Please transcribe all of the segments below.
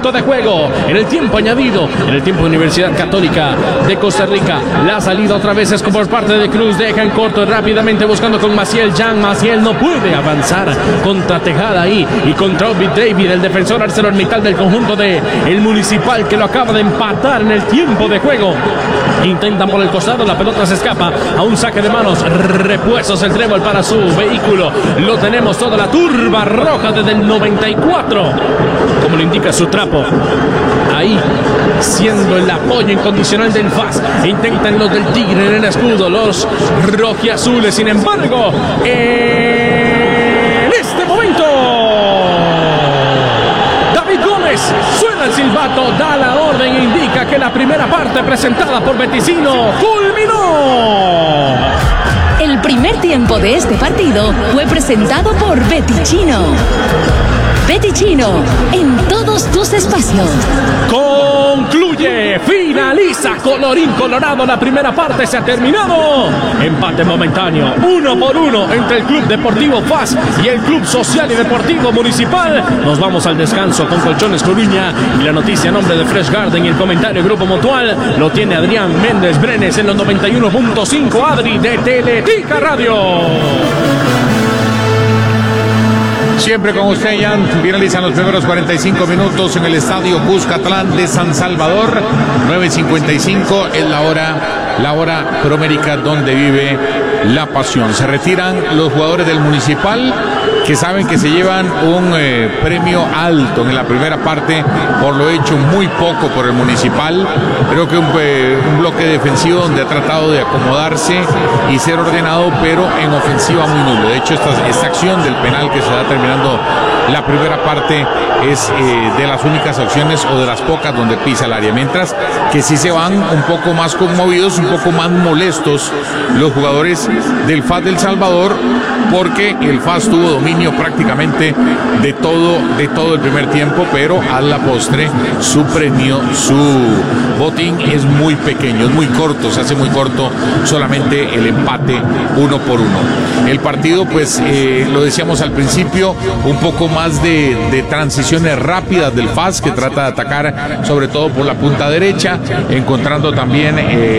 minuto de juego. En el tiempo añadido, en el tiempo de Universidad Católica de Costa Rica. La salida otra vez es por parte de Cruz. Deja en corto rápidamente buscando con Maciel. Jan Maciel no puede avanzar contra Tejada ahí y contra Ovid David, el defensor ArcelorMittal del conjunto de el Municipal, que lo acaba de empatar en el tiempo de juego. Intentan por el costado, la pelota se escapa a un saque de manos. Repuestos el Trébol para su vehículo. Lo tenemos toda la turba roja desde el 94, como lo indica su trapo. Ahí, siendo el apoyo incondicional del FAS. Intentan los del Tigre en el escudo, los rojiazules. Sin embargo, en este momento, David Gómez suena el silbato, da la orden e indica que la primera parte presentada por Beticino culminó. El primer tiempo de este partido fue presentado por Beticino. Beticino, en todos tus espacios. Concluye, finaliza colorín colorado. La primera parte se ha terminado. Empate momentáneo, 1-1 entre el Club Deportivo FAS y el Club Social y Deportivo Municipal. Nos vamos al descanso con Colchones Coruña y la noticia a nombre de Fresh Garden y el comentario Grupo Mutual lo tiene Adrián Méndez Brenes en los 91.5 Adri de Teletica Radio. Siempre con usted, Jan. Finalizan los primeros 45 minutos en el Estadio Cuscatlán de San Salvador. 9:55 es la hora promérica donde vive la pasión. Se retiran los jugadores del Municipal, que saben que se llevan un premio alto en la primera parte por lo hecho muy poco por el Municipal. Creo que un bloque defensivo donde ha tratado de acomodarse y ser ordenado, pero en ofensiva muy nulo. De hecho, esta acción del penal que se da terminando la primera parte es de las únicas acciones o de las pocas donde pisa el área, mientras que sí se van un poco más conmovidos, un poco más molestos los jugadores del FAS del Salvador, porque el FAS tuvo dominio prácticamente de todo el primer tiempo, pero a la postre su premio, su botín es muy pequeño, es muy corto, se hace muy corto, solamente el empate 1-1. El partido, pues lo decíamos al principio, un poco más de transiciones rápidas del FAS, que trata de atacar sobre todo por la punta derecha, encontrando también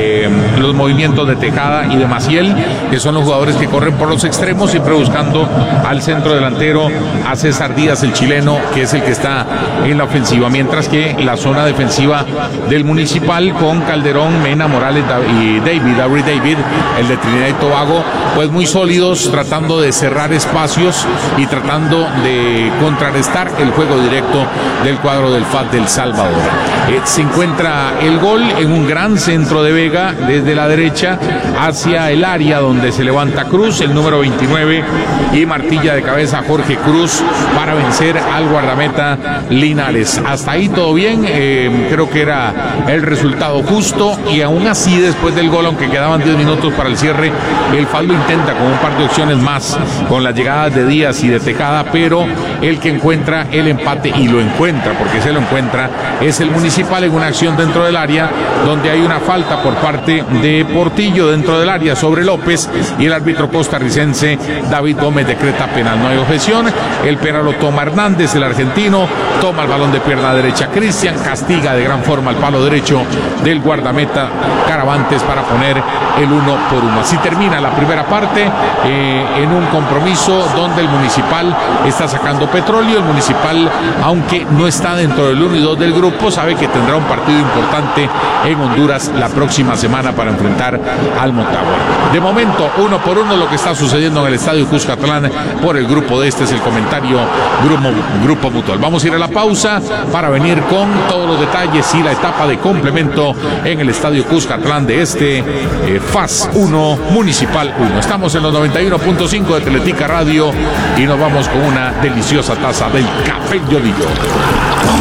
los movimientos de Tejada y de Maciel, que son los jugadores que corren por los extremos, siempre buscando al centro delantero, a César Díaz, el chileno, que es el que está en la ofensiva, mientras que la zona defensiva del Municipal, con Calderón, Mena, Morales y David, el de Trinidad y Tobago, pues muy sólidos, tratando de cerrar espacios y tratando de contrarrestar el juego directo del cuadro del FAS del Salvador. Se encuentra el gol en un gran centro de Vega desde la derecha hacia el área donde se levanta Cruz, el número 29, y martilla de cabeza Jorge Cruz para vencer al guardameta Linares. Hasta ahí todo bien, creo que era el resultado justo, y aún así después del gol, aunque quedaban 10 minutos para el cierre, el FAS lo intenta con un par de opciones más, con las llegadas de Díaz y de Tejada, pero el que encuentra el empate, y lo encuentra porque se lo encuentra, es el Municipal en una acción dentro del área donde hay una falta por parte de Portillo dentro del área sobre López, y el árbitro costarricense David Gómez decreta penal. No hay objeción, el penal lo toma Hernández, el argentino, toma el balón de pierna derecha Cristian, castiga de gran forma el palo derecho del guardameta Caravantes para poner el 1-1. Así termina la primera parte en un compromiso donde el Municipal está sacando petróleo. El Municipal, aunque no está dentro del 1 y 2 del grupo, sabe que tendrá un partido importante en Honduras la próxima semana para enfrentar al Motagua. De momento, 1-1 lo que está sucediendo en el Estadio Cuscatlán por el grupo de este, es el comentario Grupo Mutual. Vamos a ir a la pausa para venir con todos los detalles y la etapa de complemento en el Estadio Cuscatlán de este FAS 1, Municipal 1. Estamos en los 91.5 de Teletica Radio y nos vamos con una deliciosa taza del Café Yodillo.